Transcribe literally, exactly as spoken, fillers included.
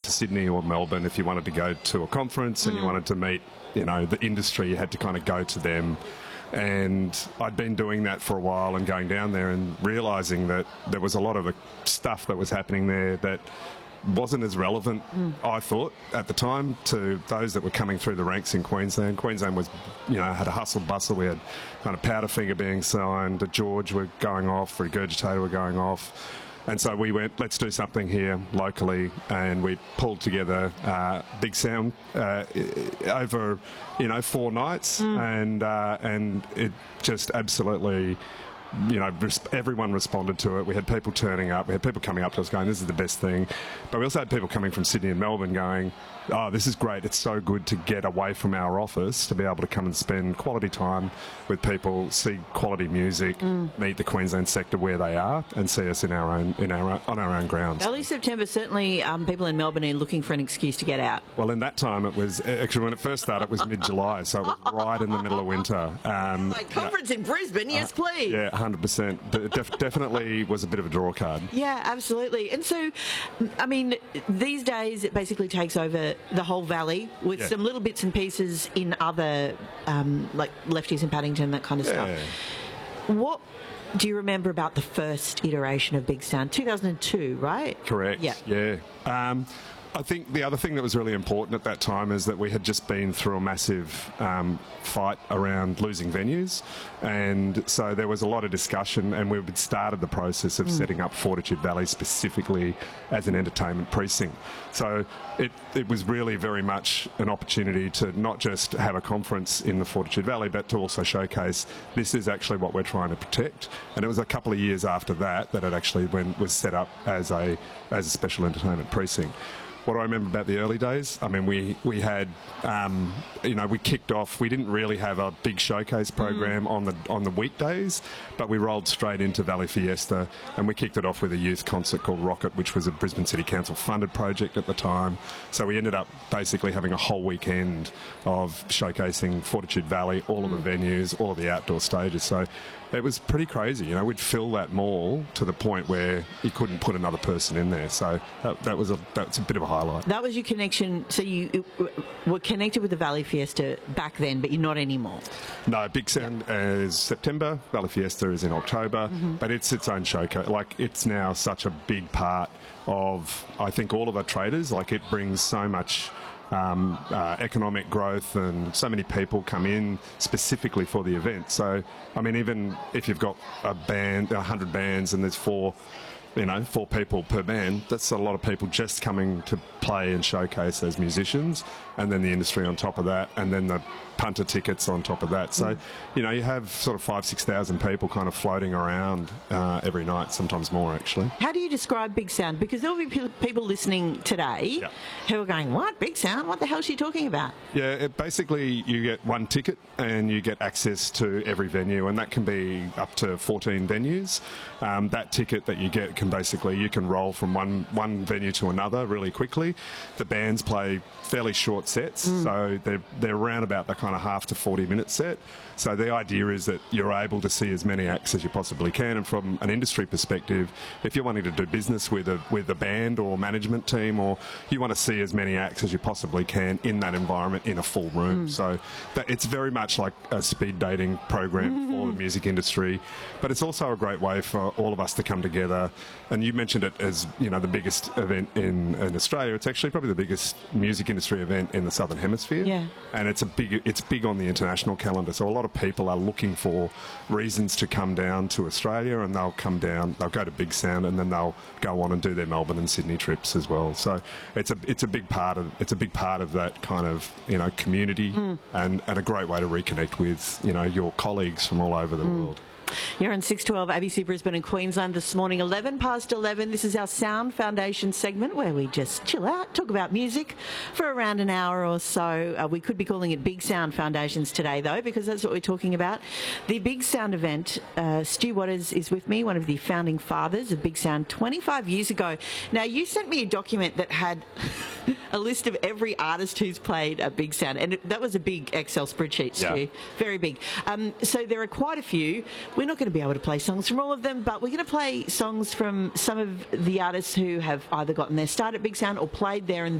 to Sydney or Melbourne, if you wanted to go to a conference and mm. you wanted to meet, you know, the industry, you had to kind of go to them. And I'd been doing that for a while and going down there and realising that there was a lot of the stuff that was happening there that wasn't as relevant, mm. I thought, at the time, to those that were coming through the ranks in Queensland. Queensland was, you know, had a hustle bustle. We had kind of Powderfinger being signed, the George were going off, Regurgitator were going off. And so we went, let's do something here locally, and we pulled together uh, Big Sound uh, over, you know, four nights, mm. and uh, and it just absolutely, you know, everyone responded to it. We had people turning up. We had people coming up to us going, this is the best thing. But we also had people coming from Sydney and Melbourne going, oh, this is great. It's so good to get away from our office, to be able to come and spend quality time with people, see quality music, mm. meet the Queensland sector where they are, and see us in our own, in our own, on our own grounds. Early September, certainly um, people in Melbourne are looking for an excuse to get out. Well, in that time, it was, actually when it first started, it was mid-July, so it was right in the middle of winter. Um, like conference you know, in Brisbane, yes, uh, please. Yeah, one hundred percent. But it def definitely was a bit of a draw card. Yeah, absolutely. And so, I mean, these days it basically takes over the whole valley with yeah. some little bits and pieces in other, um, like Lefties and Paddington, that kind of yeah. stuff. What do you remember about the first iteration of Big Sound? two thousand two, right? Correct. Yeah. Yeah. Um, I think the other thing that was really important at that time is that we had just been through a massive um, fight around losing venues, and so there was a lot of discussion, and we had started the process of mm. setting up Fortitude Valley specifically as an entertainment precinct. So it, it was really very much an opportunity to not just have a conference in the Fortitude Valley, but to also showcase this is actually what we're trying to protect. And it was a couple of years after that that it actually went, was set up as a, as a special entertainment precinct. What do I remember about the early days? I mean, we, we had, um, you know, we kicked off, we didn't really have a big showcase program mm. on the on the weekdays, but we rolled straight into Valley Fiesta, and we kicked it off with a youth concert called Rocket, which was a Brisbane City Council funded project at the time. So we ended up basically having a whole weekend of showcasing Fortitude Valley, all mm. of the venues, all of the outdoor stages. So it was pretty crazy. You know, we'd fill that mall to the point where you couldn't put another person in there. So that, that was a that's a bit of a highlight. That was your connection. So you were connected with the Valley Fiesta back then, but you're not anymore. No, Big Sound is September. Valley Fiesta is in October, mm-hmm. but it's its own showcase. Like, it's now such a big part of, I think, all of our traders. Like, it brings so much Um, uh, economic growth, and so many people come in specifically for the event. So, I mean, even if you've got a band, a hundred bands, and there's four, you know, four people per band, that's a lot of people just coming to play and showcase as musicians, and then the industry on top of that, and then the punter tickets on top of that. So, you know, you have sort of five, six thousand people kind of floating around uh, every night, sometimes more actually. How do you describe Big Sound? Because there will be people listening today yep. who are going, what, Big Sound? What the hell is she talking about? Yeah, it basically you get one ticket and you get access to every venue, and that can be up to fourteen venues. Um, that ticket that you get can basically, you can roll from one, one venue to another really quickly. The bands play fairly short sets, mm. so they're, they're around about the kind of half to forty minute set. So the idea is that you're able to see as many acts as you possibly can, and from an industry perspective, if you're wanting to do business with a, with a band or management team, or you want to see as many acts as you possibly can in that environment in a full room. Mm. So that, it's very much like a speed dating program mm-hmm. for the music industry, but it's also a great way for all of us to come together. And you mentioned it as, you know, the biggest event in, in Australia. It's actually probably the biggest music industry event in the Southern Hemisphere. Yeah. And it's a big, it's big on the international calendar. So a lot of people are looking for reasons to come down to Australia, and they'll come down, they'll go to Big Sound, and then they'll go on and do their Melbourne and Sydney trips as well. So it's a, it's a big part of, it's a big part of that kind of, you know, community, mm. and, and a great way to reconnect with, you know, your colleagues from all over the mm. world. You're on six twelve A B C Brisbane and Queensland this morning, eleven past eleven. This is our Sound Foundation segment where we just chill out, talk about music for around an hour or so. Uh, we could be calling it Big Sound Foundations today, though, because that's what we're talking about. The Big Sound event, uh, Stu Waters is with me, one of the founding fathers of Big Sound twenty-five years ago. Now, you sent me a document that had a list of every artist who's played at Big Sound, and it, that was a big Excel spreadsheet, Stu. Yeah. Very big. Um, so there are quite a few. We're not going to be able to play songs from all of them, but we're going to play songs from some of the artists who have either gotten their start at Big Sound or played there and